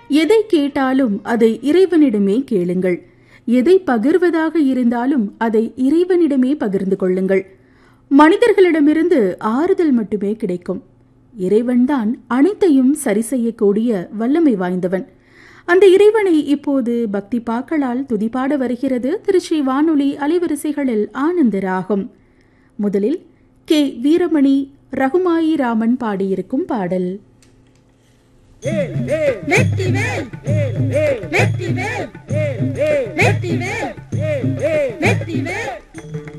எதை கேட்டாலும் அதை இறைவனிடமே கேளுங்கள். எதை பகிர்வதாக இருந்தாலும் அதை இறைவனிடமே பகிர்ந்து கொள்ளுங்கள். மனிதர்களிடமிருந்து ஆறுதல் மட்டுமே கிடைக்கும். இறைவன்தான் அனைத்தையும் சரி செய்யக்கூடிய வல்லமை வாய்ந்தவன். அந்த இறைவனை இப்போது பக்தி பாக்களால் துதிபாட வருகிறது திருச்சி வானொலி அலைவரிசைகளில் ஆனந்த ராகம். முதலில் கே வீரமணி ரகுமாயி ராமன் பாடியிருக்கும் பாடல். வெற்றிவேல் வெற்றிவேல் வெற்றிவேல் வெற்றிவேல்